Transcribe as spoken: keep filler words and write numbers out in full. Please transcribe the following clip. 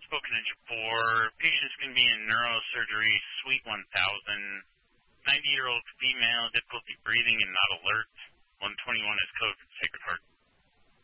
spoken to you before. Patient's going to be in neurosurgery, suite one thousand. ninety-year-old female, difficulty breathing and not alert. one twenty-one is code for Sacred Heart.